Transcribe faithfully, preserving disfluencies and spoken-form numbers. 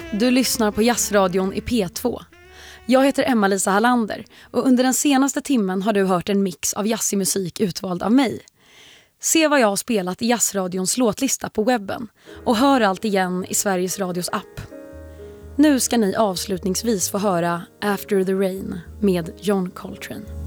Du lyssnar på Jazzradion i P två. Jag heter Emma-Lisa Hallander och under den senaste timmen har du hört en mix av jazzig musik utvald av mig. Se vad jag har spelat i Jazzradions låtlista på webben och hör allt igen i Sveriges Radios app. Nu ska ni avslutningsvis få höra After the Rain med John Coltrane.